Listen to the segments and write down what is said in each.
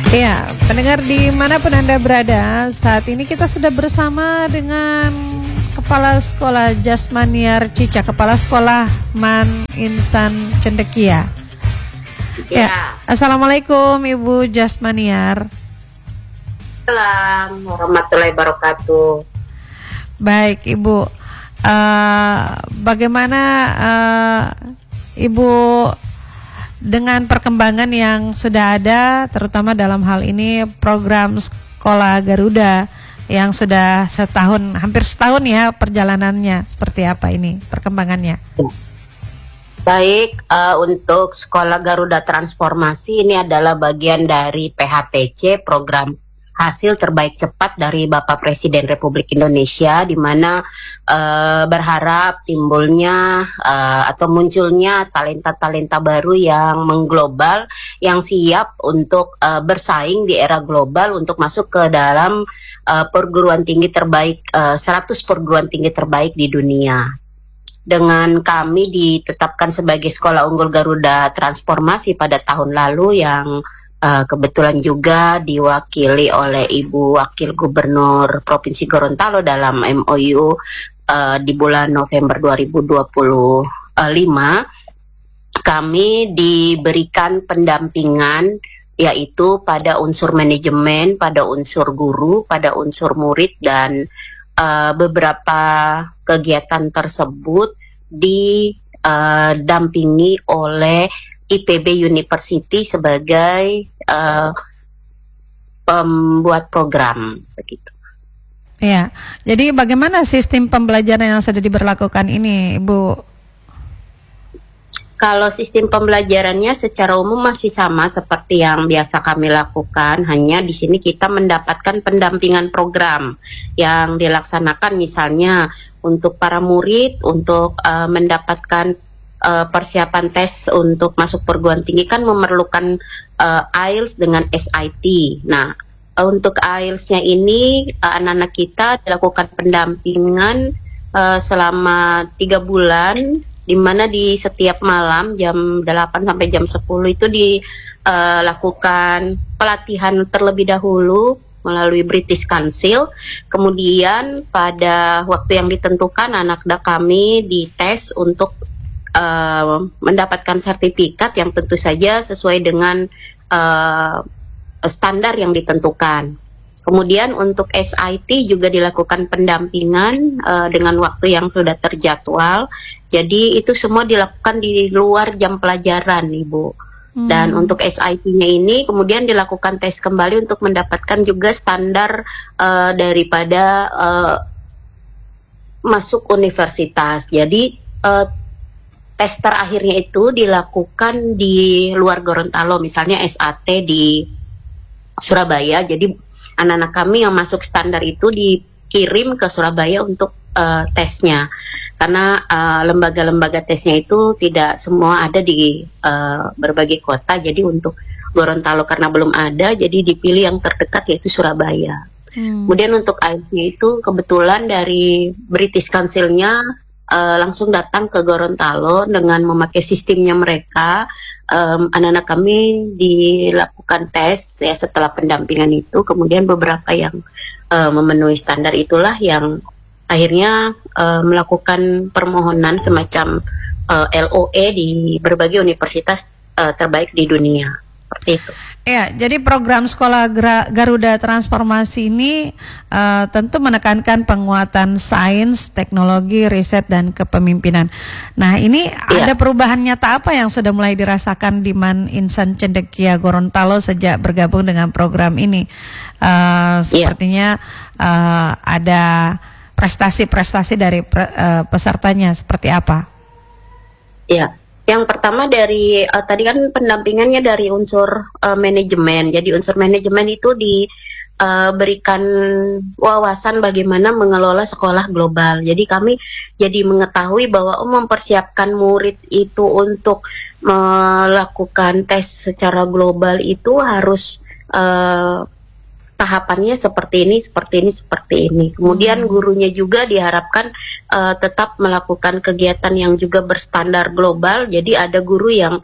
Ya, pendengar dimanapun Anda berada, saat ini kita sudah bersama dengan Kepala Sekolah Jasmaniar Cica, Kepala Sekolah Man Insan Cendekia. Ya, Assalamualaikum Ibu Jasmaniar. Assalamualaikum warahmatullahi wabarakatuh. Baik Ibu, bagaimana Ibu dengan perkembangan yang sudah ada, terutama dalam hal ini program Sekolah Garuda yang sudah hampir setahun ya perjalanannya, seperti apa ini perkembangannya? Baik, untuk Sekolah Garuda Transformasi ini adalah bagian dari PHTC, program hasil terbaik cepat dari Bapak Presiden Republik Indonesia, di mana berharap timbulnya atau munculnya talenta-talenta baru yang mengglobal, yang siap untuk bersaing di era global untuk masuk ke dalam perguruan tinggi terbaik, 100 perguruan tinggi terbaik di dunia. Dengan kami ditetapkan sebagai Sekolah Unggul Garuda Transformasi pada tahun lalu, yang kebetulan juga diwakili oleh Ibu Wakil Gubernur Provinsi Gorontalo dalam MOU di bulan November 2025, kami diberikan pendampingan yaitu pada unsur manajemen, pada unsur guru, pada unsur murid, dan beberapa kegiatan tersebut didampingi oleh IPB University sebagai pembuat program begitu. Ya, jadi bagaimana sistem pembelajaran yang sudah diberlakukan ini, Ibu? Kalau sistem pembelajarannya secara umum masih sama seperti yang biasa kami lakukan, hanya di sini kita mendapatkan pendampingan program yang dilaksanakan, misalnya untuk para murid untuk mendapatkan persiapan tes untuk masuk perguruan tinggi kan memerlukan IELTS dengan SIT. Nah, untuk IELTS-nya ini anak-anak kita dilakukan pendampingan selama 3 bulan, di mana di setiap malam jam 8 sampai jam 10 itu dilakukan pelatihan terlebih dahulu melalui British Council. Kemudian pada waktu yang ditentukan anak-anak kami dites untuk mendapatkan sertifikat yang tentu saja sesuai dengan standar yang ditentukan. Kemudian untuk SIT juga dilakukan pendampingan dengan waktu yang sudah terjadwal. Jadi itu semua dilakukan di luar jam pelajaran, Ibu. Dan untuk SIT-nya ini kemudian dilakukan tes kembali untuk mendapatkan juga standar daripada masuk universitas. Jadi tes terakhirnya itu dilakukan di luar Gorontalo, misalnya SAT di Surabaya. Jadi anak-anak kami yang masuk standar itu dikirim ke Surabaya untuk tesnya, karena lembaga-lembaga tesnya itu tidak semua ada di berbagai kota. Jadi untuk Gorontalo karena belum ada, jadi dipilih yang terdekat yaitu Surabaya. Kemudian untuk IELTS-nya itu kebetulan dari British Council-nya langsung datang ke Gorontalo dengan memakai sistemnya mereka. Anak-anak kami dilakukan tes ya setelah pendampingan itu, kemudian beberapa yang memenuhi standar itulah yang akhirnya melakukan permohonan semacam LOE di berbagai universitas terbaik di dunia, seperti itu. Ya, jadi program Sekolah Garuda Transformasi ini tentu menekankan penguatan sains, teknologi, riset, dan kepemimpinan. Nah, ini ada perubahan nyata apa yang sudah mulai dirasakan di Man Insan Cendekia Gorontalo sejak bergabung dengan program ini? Sepertinya ada prestasi-prestasi dari pesertanya seperti apa? Iya. Yang pertama dari tadi kan pendampingannya dari unsur manajemen. Jadi unsur manajemen itu diberikan wawasan bagaimana mengelola sekolah global. Jadi kami jadi mengetahui bahwa mempersiapkan murid itu untuk melakukan tes secara global itu harus tahapannya seperti ini, seperti ini, seperti ini. Kemudian gurunya juga diharapkan tetap melakukan kegiatan yang juga berstandar global. Jadi ada guru yang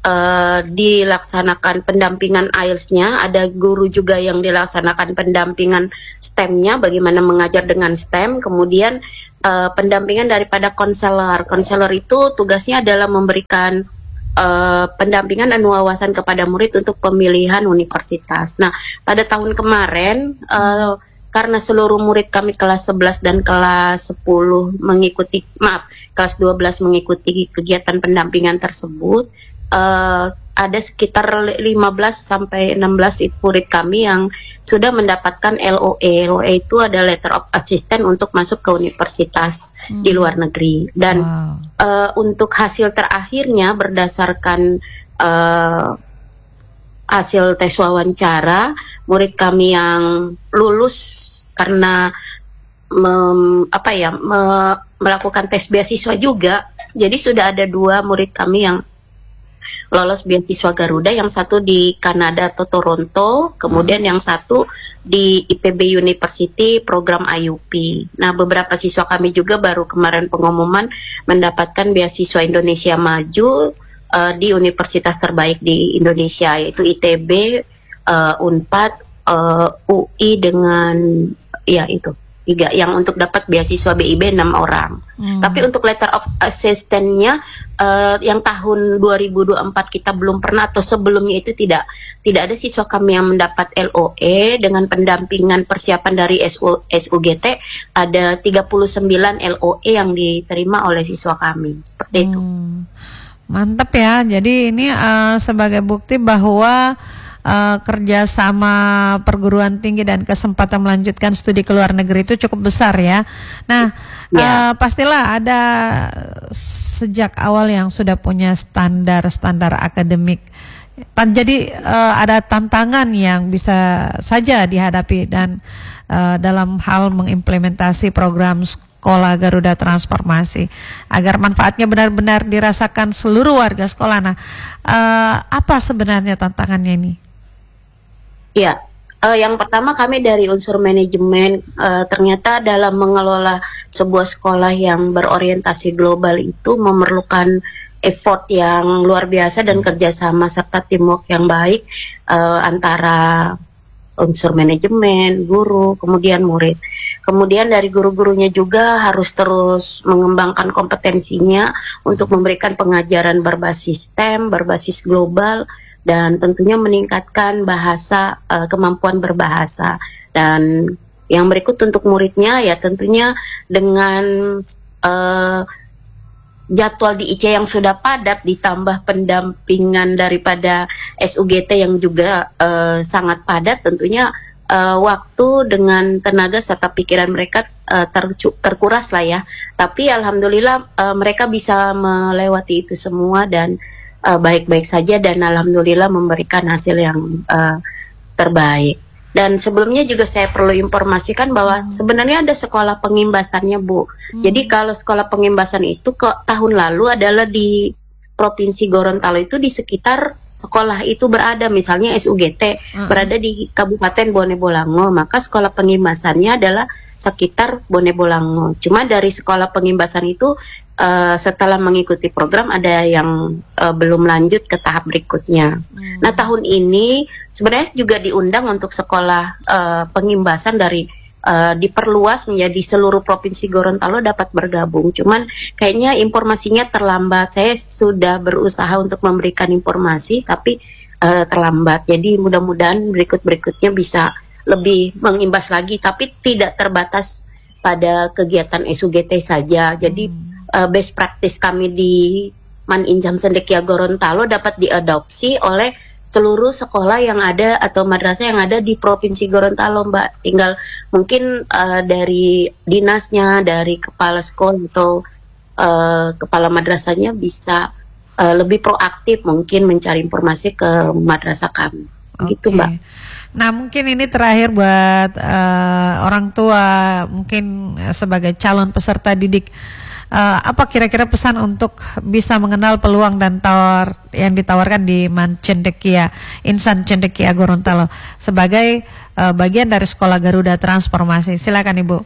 dilaksanakan pendampingan IELTS-nya, ada guru juga yang dilaksanakan pendampingan STEM-nya, bagaimana mengajar dengan STEM, kemudian pendampingan daripada konselor. Konselor itu tugasnya adalah memberikan pendampingan dan wawasan kepada murid untuk pemilihan universitas. Nah, pada tahun kemarin karena seluruh murid kami kelas 11 dan kelas 10 mengikuti, kelas 12 mengikuti kegiatan pendampingan tersebut, ada sekitar 15 sampai 16 murid kami yang sudah mendapatkan LOE. LOE itu ada Letter of Assistance untuk masuk ke universitas di luar negeri. Dan untuk hasil terakhirnya berdasarkan hasil tes wawancara, murid kami yang lulus karena melakukan tes beasiswa juga. Jadi sudah ada 2 murid kami yang lolos beasiswa Garuda, yang satu di Kanada atau Toronto, kemudian yang satu di IPB University program IUP. Nah, beberapa siswa kami juga baru kemarin pengumuman mendapatkan beasiswa Indonesia Maju di universitas terbaik di Indonesia, yaitu ITB, Unpad, UI, dengan itu 3 yang untuk dapat beasiswa BIB 6 orang. Tapi untuk letter of assistance-nya yang tahun 2024 kita belum pernah, atau sebelumnya itu tidak ada siswa kami yang mendapat LOE. Dengan pendampingan persiapan dari SUGT ada 39 LOE yang diterima oleh siswa kami. Seperti itu. Mantap ya. Jadi ini sebagai bukti bahwa kerjasama perguruan tinggi dan kesempatan melanjutkan studi ke luar negeri itu cukup besar ya. Nah, pastilah ada sejak awal yang sudah punya standar akademik. Jadi ada tantangan yang bisa saja dihadapi dan dalam hal mengimplementasi program Sekolah Garuda Transformasi agar manfaatnya benar-benar dirasakan seluruh warga sekolah. Nah, apa sebenarnya tantangannya ini? Ya, yang pertama kami dari unsur manajemen ternyata dalam mengelola sebuah sekolah yang berorientasi global itu memerlukan effort yang luar biasa dan kerjasama serta teamwork yang baik antara unsur manajemen, guru, kemudian murid. Kemudian dari guru-gurunya juga harus terus mengembangkan kompetensinya untuk memberikan pengajaran berbasis STEM, berbasis global, dan tentunya meningkatkan bahasa, kemampuan berbahasa. Dan yang berikut untuk muridnya ya tentunya dengan jadwal di IC yang sudah padat ditambah pendampingan daripada SUGT yang juga sangat padat, tentunya waktu dengan tenaga serta pikiran mereka terkuras lah ya. Tapi alhamdulillah mereka bisa melewati itu semua dan baik-baik saja, dan alhamdulillah memberikan hasil yang terbaik. Dan sebelumnya juga saya perlu informasikan bahwa sebenarnya ada sekolah pengimbasannya, Bu. Jadi kalau sekolah pengimbasan itu tahun lalu adalah di Provinsi Gorontalo, itu di sekitar sekolah itu berada, misalnya SUGT berada di Kabupaten Bone Bolango, maka sekolah pengimbasannya adalah sekitar Bone Bolango. Cuma dari sekolah pengimbasan itu setelah mengikuti program ada yang belum lanjut ke tahap berikutnya. Nah, tahun ini sebenarnya juga diundang untuk sekolah pengimbasan dari diperluas menjadi seluruh provinsi Gorontalo dapat bergabung. Cuman kayaknya informasinya terlambat. Saya sudah berusaha untuk memberikan informasi tapi terlambat. Jadi mudah-mudahan berikut-berikutnya bisa lebih mengimbas lagi, tapi tidak terbatas pada kegiatan SUGT saja. Jadi best practice kami di Man Injam Cendekia Gorontalo dapat diadopsi oleh seluruh sekolah yang ada atau madrasah yang ada di Provinsi Gorontalo, Mbak. Tinggal mungkin dari dinasnya, dari kepala sekolah atau kepala madrasahnya bisa lebih proaktif mungkin mencari informasi ke madrasah kami. Gitu, Mbak. Nah, mungkin ini terakhir buat orang tua, mungkin sebagai calon peserta didik. Apa kira-kira pesan untuk bisa mengenal peluang dan tawar yang ditawarkan di Cendekia, Insan Cendekia Gorontalo sebagai bagian dari Sekolah Garuda Transformasi? Silakan Ibu.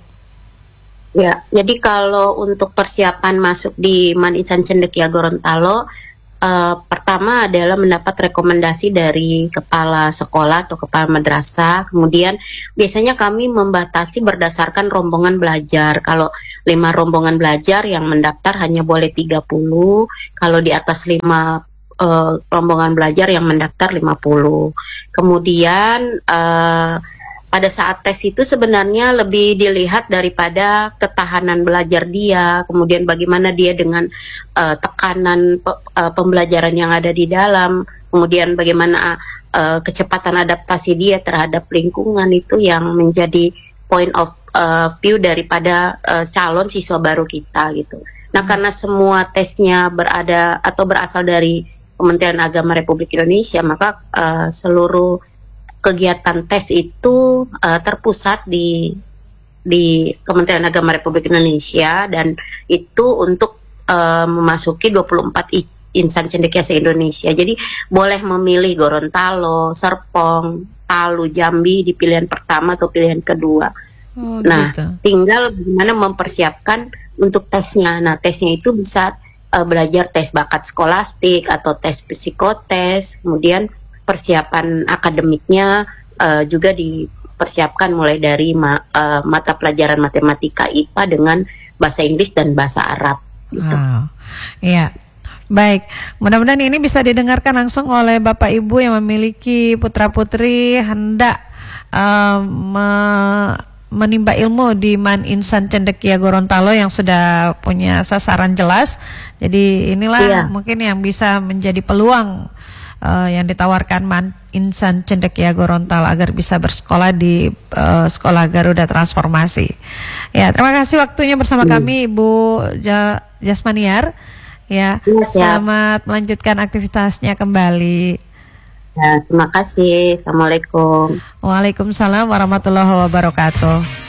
Ya, jadi kalau untuk persiapan masuk di Man Insan Cendekia Gorontalo, pertama adalah mendapat rekomendasi dari kepala sekolah atau kepala madrasah. Kemudian biasanya kami membatasi berdasarkan rombongan belajar. Kalau 5 rombongan belajar yang mendaftar hanya boleh 30. Kalau di atas 5 rombongan belajar yang mendaftar 50. Kemudian pada saat tes itu sebenarnya lebih dilihat daripada ketahanan belajar dia, kemudian bagaimana dia dengan tekanan pembelajaran yang ada di dalam, kemudian bagaimana kecepatan adaptasi dia terhadap lingkungan, itu yang menjadi point of view daripada calon siswa baru kita gitu. Nah, karena semua tesnya berada atau berasal dari Kementerian Agama Republik Indonesia, maka seluruh kegiatan tes itu terpusat di Kementerian Agama Republik Indonesia, dan itu untuk memasuki 24 insan cendekia se-Indonesia. Jadi boleh memilih Gorontalo, Serpong, Palu, Jambi di pilihan pertama atau pilihan kedua. Nah, gitu. Tinggal bagaimana mempersiapkan untuk tesnya. Nah, tesnya itu bisa belajar tes bakat skolastik atau tes psikotes, kemudian persiapan akademiknya juga dipersiapkan mulai dari mata pelajaran matematika, IPA dengan bahasa Inggris dan bahasa Arab. Gitu. Iya, baik. Mudah-mudahan ini bisa didengarkan langsung oleh Bapak Ibu yang memiliki putra-putri hendak menimba ilmu di Man Insan Cendekia Gorontalo yang sudah punya sasaran jelas. Jadi inilah mungkin yang bisa menjadi peluang yang ditawarkan Man Insan Cendekia Gorontalo agar bisa bersekolah di Sekolah Garuda Transformasi. Ya, terima kasih waktunya bersama kami Ibu Jasmaniar. Ya, selamat melanjutkan aktivitasnya kembali. Ya, terima kasih. Assalamualaikum. Waalaikumsalam warahmatullahi wabarakatuh.